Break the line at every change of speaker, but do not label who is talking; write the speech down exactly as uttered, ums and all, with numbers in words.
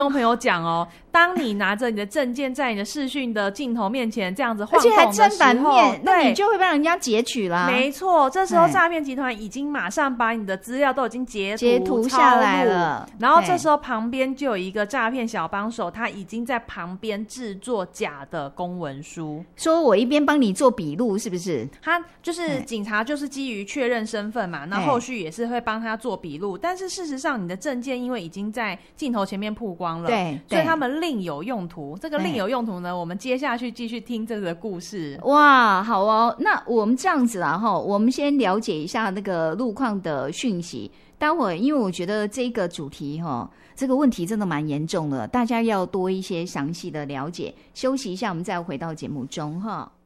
朋友讲哦，当你拿着你的证件在你的视讯的镜头面前这样子晃
而且还
动的时候，
正反面，那你就会被人家截取啦。
没错，这时候诈骗集团已经马上把你的资料都已经截图
截图下来了，
然后这时候旁边就有一个诈骗小帮手，他已经在旁边制作假的公文书，
说我一边帮你做笔录，是不是？
他就是警察，就是基于确认身份嘛，那后续也是会帮他做笔录，但是事实上你的证件因为已经在镜头前面曝光了，
对，
所以他们另有用途。这个另有用途呢，我们接下去继续听这个故事。
哇，好哦，那我们这样子啦齁，我们先了解一下那个路况的讯息。待会儿因为我觉得这个主题齁，这个问题真的蛮严重的，大家要多一些详细的了解。休息一下，我们再回到节目中齁。